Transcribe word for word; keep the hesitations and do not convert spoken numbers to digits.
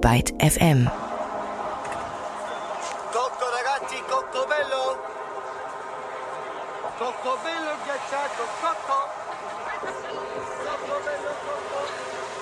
Byte F M. Cocco ragazzi, cocco bello! Cocco bello ghiacciato, cocco!